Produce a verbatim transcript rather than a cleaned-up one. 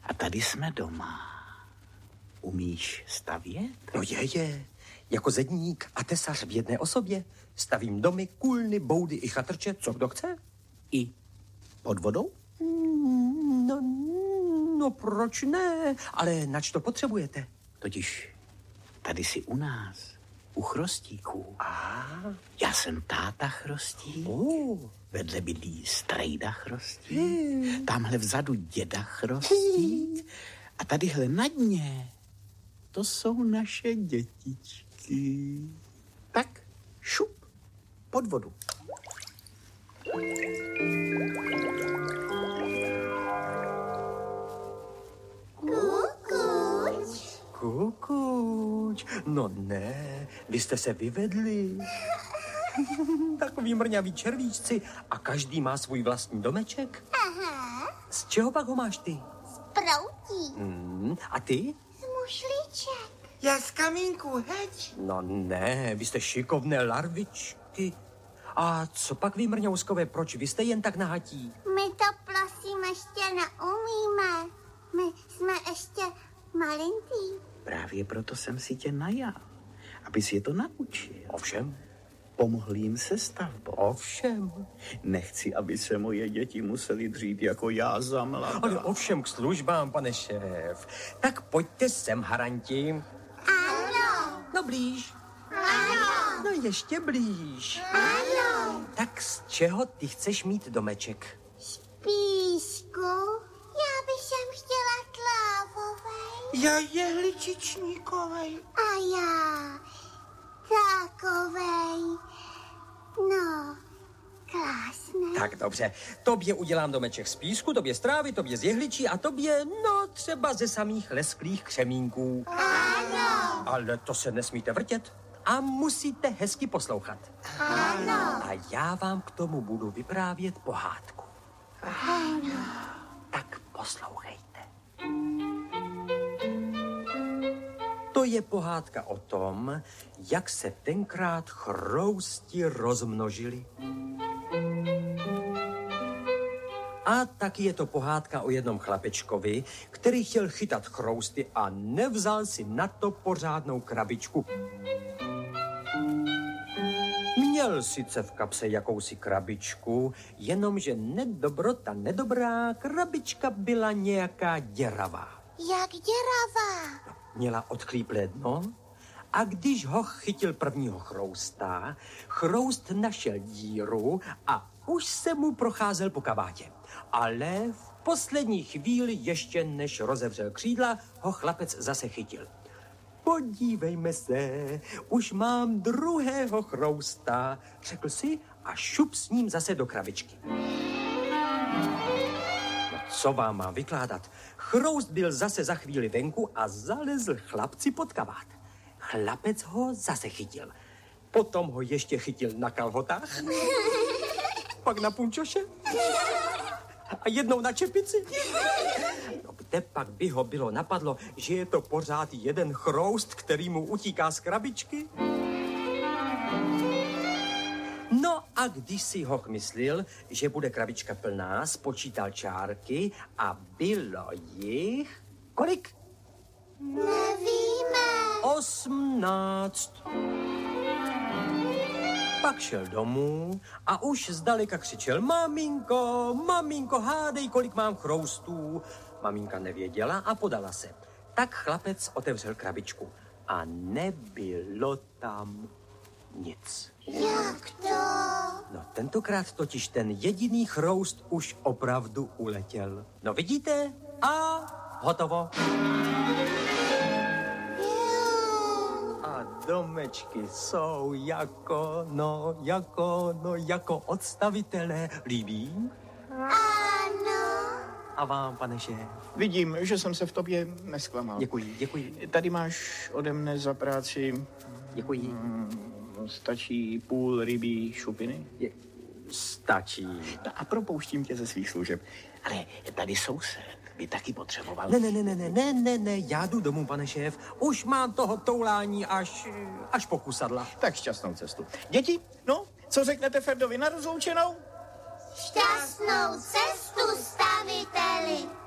A tady jsme doma. Umíš stavět? No je, je. Jako zedník a tesař v jedné osobě. Stavím domy, kůlny, boudy i chatrče, co kdo chce. I pod vodou? No, no proč ne? Ale nač to potřebujete? Totiž tady si u nás, u Chrostíků. A Já jsem táta Chrostík, uh. vedle bydlí strejda Chrostík, hmm. tamhle vzadu děda Chrostík a tadyhle na dně to jsou naše dětičky. Tak šup pod vodu. Kukuč. Kukuč, no ne, vy jste se vyvedli. Takový mrňavý červíčci a každý má svůj vlastní domeček. Aha. Z čeho pak ho máš ty? Z proutí. Hmm, a ty? Z mušliček. Já z kamínku, heď. No ne, vy jste šikovné larvičky. A co pak vy, mrňouskové, proč vy jste jen tak nahatí? My to prosím ještě neumíme. My jsme ještě malinký. Právě proto jsem si tě najal, abys je to naučil. Ovšem, Pomohl jim se stavbou. ovšem. Nechci, aby se moje děti museli dřít jako já za mladá. Ale ovšem k službám, pane šéf. Tak pojďte sem, haranti. Ano. No blíž. Ano. No ještě blíž. Ano. Tak z čeho ty chceš mít domeček? Písku. Já bych sem chtěla tlávovej. Já jehličičníkovej. A já takovej. No, krásný. Tak dobře, tobě udělám domeček z písku, tobě z trávy, tobě z jehličí a tobě, no, třeba ze samých lesklých křemínků. Ano. Ale to se nesmíte vrtět a musíte hezky poslouchat. Ano. A já vám k tomu budu vyprávět pohádku. Ano. Tak poslouchejte. To je pohádka o tom, jak se tenkrát chrousti rozmnožili. A taky je to pohádka o jednom chlapečkovi, který chtěl chytat chrousty a nevzal si na to pořádnou krabičku. Měl sice v kapse jakousi krabičku, jenomže nedobrota nedobrá, krabička byla nějaká děravá. Jak děravá. Měla odchlíplé dno a když ho chytil prvního chrousta, chroust našel díru a už se mu procházel po kabátě. Ale v poslední chvíli, ještě než rozevřel křídla, ho chlapec zase chytil. Podívejme se, už mám druhého chrousta, řekl si a šup s ním zase do krabičky. No co vám mám vykládat? Chroust byl zase za chvíli venku a zalezl chlapci pod kabát. Chlapec ho zase chytil. Potom ho ještě chytil na kalhotách, pak na punčoše a jednou na čepici. No kde pak by ho bylo napadlo, že je to pořád jeden chroust, který mu utíká z krabičky? No a když si hoch myslil, že bude krabička plná, spočítal čárky a bylo jich... Kolik? Nevíme. Osmnáct. Pak šel domů a už zdaleka křičel: Maminko, maminko, hádej, kolik mám chroustů. Maminka nevěděla a podala se. Tak chlapec otevřel krabičku a nebylo tam nic. Jak to? No tentokrát totiž ten jediný chroust už opravdu uletěl. No vidíte? A hotovo. A domečky jsou jako, no, jako, no, jako odstavitelé. Líbí? Ano. A vám, pane šéf? Vidím, že jsem se v tobě nesklamal. Děkuji, děkuji, Tady máš ode mne za práci... děkuji. Mm, stačí půl rybí šupiny? Je, stačí. No a propouštím tě ze svých služeb. Ale tady soused by taky potřeboval. Ne, ne, ne, ne, ne, ne, ne, ne, já jdu domů, pane šéf. Už mám toho toulání až, až po kusadla. Tak šťastnou cestu. Děti, no, co řeknete Ferdovi na rozloučenou? Šťastnou cestu, staviteli.